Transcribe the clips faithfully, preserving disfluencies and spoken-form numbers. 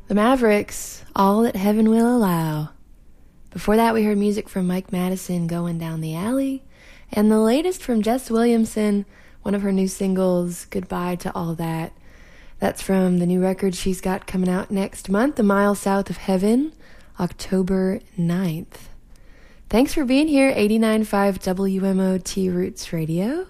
The Mavericks, All That Heaven Will Allow. Before that, we heard music from Mike Madison, Going Down the Alley, and the latest from Jess Williamson, one of her new singles, Goodbye to All That. That's from the new record she's got coming out next month, A Mile South of Heaven, October ninth. Thanks for being here, eighty-nine point five W M O T Roots Radio.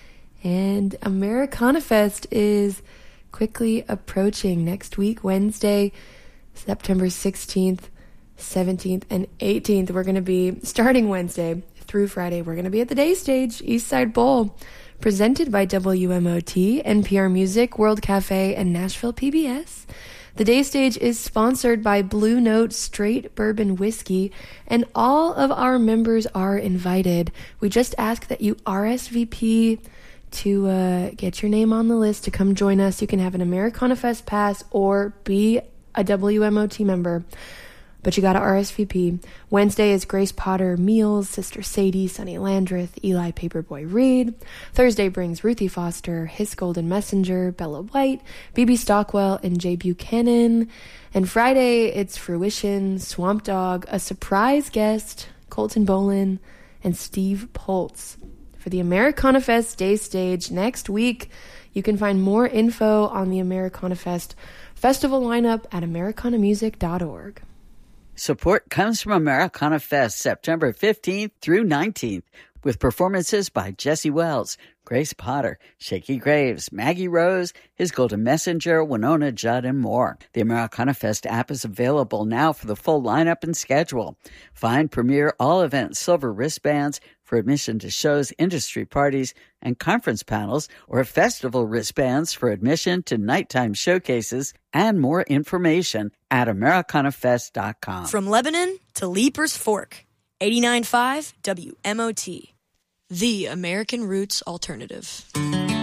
And Americana Fest is quickly approaching. Next week, Wednesday, September sixteenth, seventeenth, and eighteenth. We're going to be, starting Wednesday through Friday, we're going to be at the Day Stage, East Side Bowl, presented by W M O T, N P R Music, World Cafe, and Nashville P B S. The Day Stage is sponsored by Blue Note Straight Bourbon Whiskey, and all of our members are invited. We just ask that you R S V P to uh, get your name on the list to come join us. You can have an Americana Fest pass or be a W M O T member, but you gotta R S V P. Wednesday is Grace Potter, Meals, Sister Sadie, Sonny Landreth, Eli Paperboy Reed. Thursday brings Ruthie Foster, His Golden Messenger, Bella White, B B Stockwell, and Jay Buchanan. And Friday, it's Fruition, Swamp Dog, a surprise guest, Colton Bolin, and Steve Poltz. For the Americana Fest Day Stage next week, you can find more info on the Americana Fest festival lineup at americana music dot org. Support comes from Americana Fest September fifteenth through nineteenth with performances by Jesse Wells, Grace Potter, Shaky Graves, Maggie Rose, His Golden Messenger, Winona Judd, and more. The Americana Fest app is available now for the full lineup and schedule. Find Premier All-Event Silver wristbands for admission to shows, industry parties, and conference panels, or festival wristbands for admission to nighttime showcases, and more information at americana fest dot com. From Lebanon to Leaper's Fork, eighty-nine point five W M O T, the American Roots Alternative.